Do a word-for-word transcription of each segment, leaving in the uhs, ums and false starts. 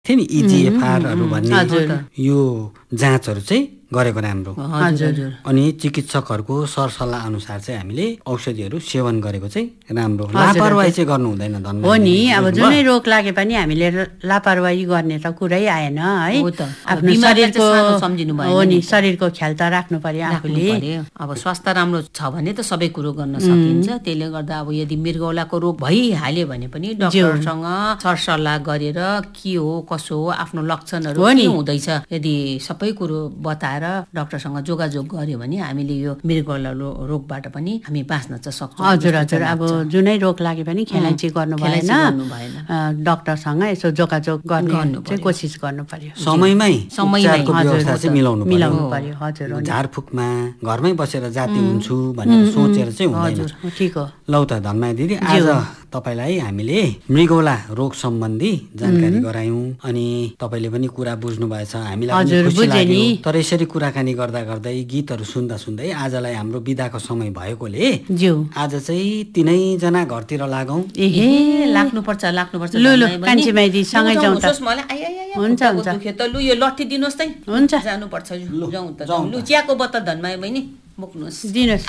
थियो नि इजिएफआरहरू भन्ने यो जाँचहरू चाहिँ गरेको राम्रो। अनि चिकित्सकहरूको सरसल्लाह अनुसार चाहिँ हामीले औषधिहरू सेवन गरेको चाहिँ राम्रो। लापरवाही चाहिँ गर्नु हुँदैन धन हो नि। अब जुनै रोग लागे पनि हामीले लापरवाही गर्ने त कुरै आएन है। आफ्नो शरीरको सम्झिनु भयो हो नि, शरीरको ख्याल त राख्नु पर्यो आफूले। अब स्वास्थ्य राम्रो छ भने त सबै कुरो गर्न सकिन्छ। त्यसले गर्दा अब यदि मृगौलाको रोग भइहाल्यो भने पनि डाक्टरसँग सरसल्लाह गरेर के हो कसो हो आफ्नो लक्षणहरू के हुँदैछ यदि सबै कुरो बताएर डाक्टरसँग जोगाजोग गर्यो भने हामीले यो मृगौला रोगबाट पनि हामी बाँच्न चाहिँ सक्छौँ। हजुर हजुर। अब जुनै रोग लागे पनि खेलाइँची गर्नु भएन, डाक्टरसँग यसो जोगाजोग गर्ने चाहिँ कोसिस गर्नु पर्यो। समयमै समयको व्यवस्था चाहिँ मिलाउनु मिलाउनु पर्यो। हजुर। झारफुकमा घरमै बसेर जाति हुन्छु भनेर सोचेर चाहिँ हुँदैन। ठिक हो। लौ त धनमाया दिदी, आज तपाईलाई हामीले मृगौला रोग सम्बन्धी जानकारी गरायौँ अनि तपाईँले पनि कुरा बुझ्नु भएछ, हामीलाई पनि खुसी लाग्यो। तर यसरी कुराकानी गर्दा गर्दै गीतहरू सुन्दा सुन्दै आजलाई हाम्रो बिदाको समय भएकोले आज चाहिँ तिनैजना घरतिर लागौँ। एहे लाग्नुपर्छ लाग्नुपर्छ। लु लु कान्छी माइदी सँगै जाउँ त। हुन्छ हुन्छ। त लु यो लट्ठी दिनुहोस् त। हुन्छ जानुपर्छ। जाउँ त। लु चियाको बोतल धनमाया बहिनी बोक्नुहोस्। दिनुहोस्।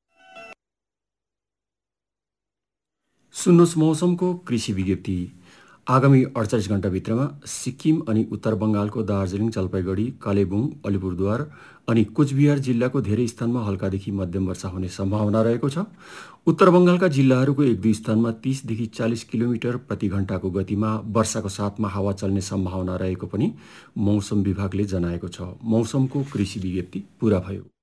सुन्नुहोस् मौसमको कृषि विज्ञप्ति। आगामी अडचालिस घण्टाभित्रमा सिक्किम अनि उत्तर बङ्गालको दार्जिलिङ, जलपाइगढी, कालेबुङ, अलिपुरद्वार अनि कुचबिहार जिल्लाको धेरै स्थानमा हल्कादेखि मध्यम वर्षा हुने सम्भावना रहेको छ। उत्तर बङ्गालका जिल्लाहरूको एक दुई स्थानमा तीसदेखि चालिस किलोमिटर प्रति घण्टाको गतिमा वर्षाको साथमा हावा चल्ने सम्भावना रहेको पनि मौसम विभागले जनाएको छ। मौसमको कृषि विज्ञप्ति पुरा भयो।